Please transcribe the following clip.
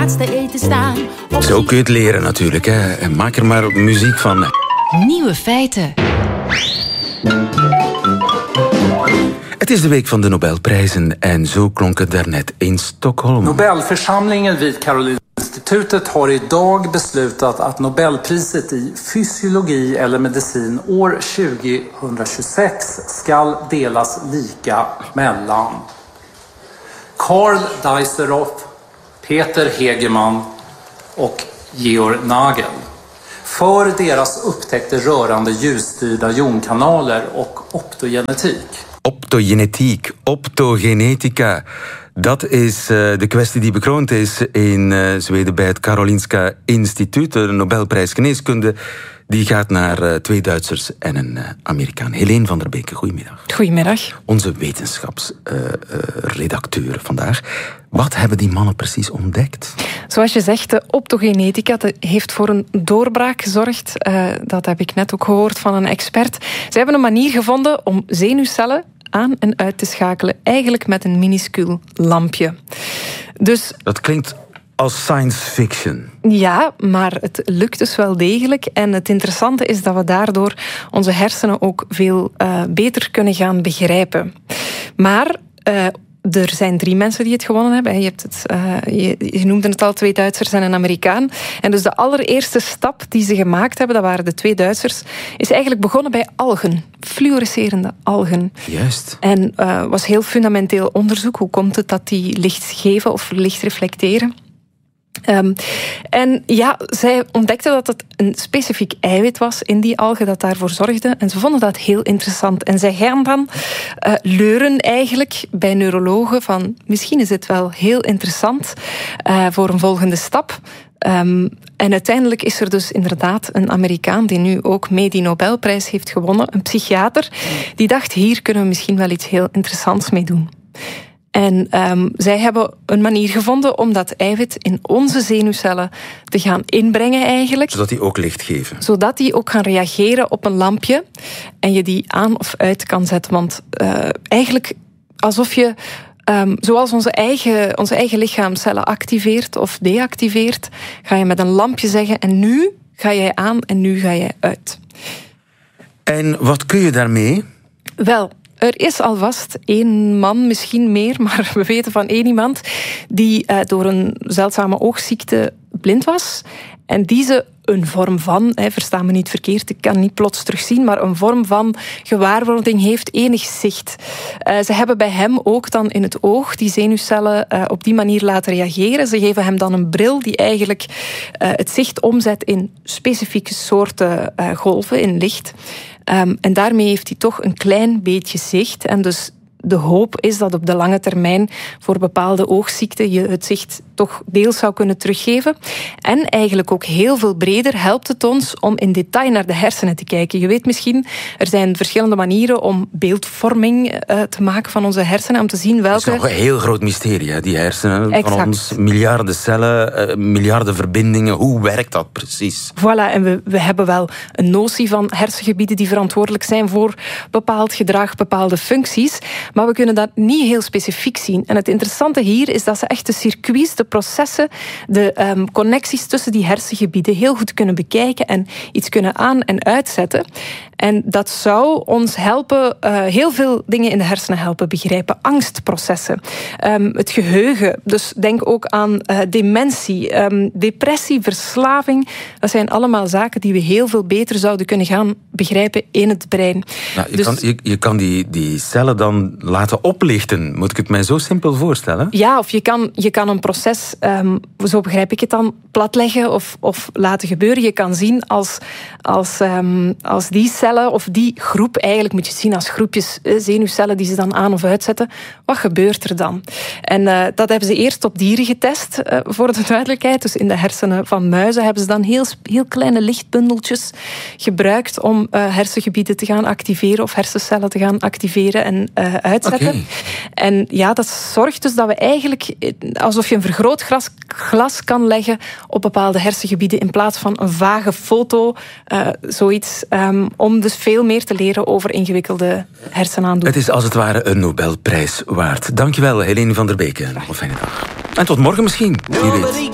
eten staan. Zo kun je het leren natuurlijk. Hè. Maak er maar muziek van. Nieuwe feiten. Het is de week van de Nobelprijzen en zo klonk het daarnet in Stockholm. Nobelförsamlingen vid Karolinska Institutet har idag beslutat att Nobelpriset i fysiologi eller medicin år 2026 ska delas lika mellan Karl Dijsselhoff, Peter Hegemann och Georg Nagel för deras upptäckter rörande ljusstyrda jonkanaler och optogenetik. Optogenetica. Dat is de kwestie die bekroond is in Zweden bij het Karolinska Instituut. De Nobelprijs Geneeskunde die gaat naar 2 Duitsers en een Amerikaan. Helene van der Beke, goedemiddag. Goedemiddag. Onze wetenschapsredacteur vandaag. Wat hebben die mannen precies ontdekt? Zoals je zegt, de optogenetica heeft voor een doorbraak gezorgd. Dat heb ik net ook gehoord van een expert. Ze hebben een manier gevonden om zenuwcellen aan en uit te schakelen. Eigenlijk met een minuscuul lampje. Dus dat klinkt als science fiction. Ja, maar het lukt dus wel degelijk. En het interessante is dat we daardoor onze hersenen ook veel beter kunnen gaan begrijpen. Maar er zijn 3 mensen die het gewonnen hebben. Je noemde het al, 2 Duitsers en een Amerikaan. En dus de allereerste stap die ze gemaakt hebben, dat waren de 2 Duitsers, is eigenlijk begonnen bij algen. Fluorescerende algen. Juist. En was heel fundamenteel onderzoek. Hoe komt het dat die licht geven of licht reflecteren? En ja, zij ontdekten dat het een specifiek eiwit was in die algen dat daarvoor zorgde. En ze vonden dat heel interessant. En zij gaan dan leuren eigenlijk bij neurologen van misschien is het wel heel interessant voor een volgende stap. En uiteindelijk is er dus inderdaad een Amerikaan die nu ook mee die Nobelprijs heeft gewonnen, een psychiater, die dacht hier kunnen we misschien wel iets heel interessants mee doen. En zij hebben een manier gevonden om dat eiwit in onze zenuwcellen te gaan inbrengen eigenlijk. Zodat die ook licht geven. Zodat die ook gaan reageren op een lampje en je die aan of uit kan zetten. Want eigenlijk alsof je, zoals onze eigen lichaamcellen activeert of deactiveert, ga je met een lampje zeggen en nu ga jij aan en nu ga jij uit. En wat kun je daarmee? Wel, er is alvast 1 man, misschien meer, maar we weten van 1 iemand die door een zeldzame oogziekte blind was. En die ze een vorm van, versta me niet verkeerd, ik kan niet plots terugzien, maar een vorm van gewaarwording heeft, enig zicht. Ze hebben bij hem ook dan in het oog die zenuwcellen op die manier laten reageren. Ze geven hem dan een bril die eigenlijk het zicht omzet in specifieke soorten golven, in licht. En daarmee heeft hij toch een klein beetje zicht. En dus de hoop is dat op de lange termijn voor bepaalde oogziekten je het zicht toch deels zou kunnen teruggeven. En eigenlijk ook heel veel breder helpt het ons om in detail naar de hersenen te kijken. Je weet misschien, er zijn verschillende manieren om beeldvorming te maken van onze hersenen, om te zien welke... Dat is nog een heel groot mysterie, hè? Die hersenen exact. Van ons. Miljarden cellen, miljarden verbindingen. Hoe werkt dat precies? Voilà, en we hebben wel een notie van hersengebieden die verantwoordelijk zijn voor bepaald gedrag, bepaalde functies. Maar we kunnen dat niet heel specifiek zien. En het interessante hier is dat ze echt de circuits, de processen, de connecties tussen die hersengebieden heel goed kunnen bekijken en iets kunnen aan- en uitzetten. En dat zou ons helpen, heel veel dingen in de hersenen helpen begrijpen. Angstprocessen, het geheugen. Dus denk ook aan dementie, depressie, verslaving. Dat zijn allemaal zaken die we heel veel beter zouden kunnen gaan begrijpen in het brein. Nou, je kan die cellen dan laten oplichten. Moet ik het mij zo simpel voorstellen? Ja, of je kan een proces, zo begrijp ik het dan, platleggen of laten gebeuren. Je kan zien als die cellen of die groep, eigenlijk moet je zien als groepjes zenuwcellen die ze dan aan of uitzetten. Wat gebeurt er dan? En dat hebben ze eerst op dieren getest, voor de duidelijkheid. Dus in de hersenen van muizen hebben ze dan heel kleine lichtbundeltjes gebruikt om hersengebieden te gaan activeren of hersencellen te gaan activeren en uitzetten. Okay. En ja, dat zorgt dus dat we eigenlijk alsof je een vergrootglas kan leggen op bepaalde hersengebieden in plaats van een vage foto, zoiets, om dus veel meer te leren over ingewikkelde hersenaandoeningen. Het is als het ware een Nobelprijs waard. Dankjewel, Helene van der Beke. Nog een fijne dag. En tot morgen misschien, wie weet.